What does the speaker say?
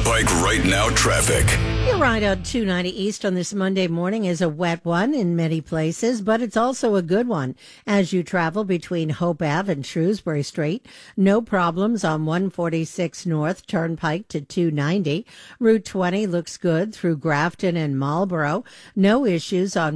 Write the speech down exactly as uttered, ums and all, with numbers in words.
Bike Right Now traffic. Your ride on two ninety East on this Monday morning is a wet one in many places, but it's also a good one as you travel between Hope Ave and Shrewsbury Street. No problems on one forty-six North Turnpike to two ninety. Route twenty looks good through Grafton and Marlboro. No issues on